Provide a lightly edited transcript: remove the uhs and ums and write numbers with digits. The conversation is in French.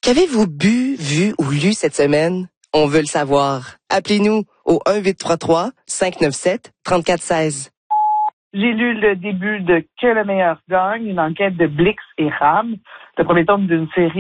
Qu'avez-vous bu, vu ou lu cette semaine? On veut le savoir. Appelez-nous au 1-833-597-3416. J'ai lu le début de Que le meilleur gagne, une enquête de Blix et Ram, le premier tome d'une série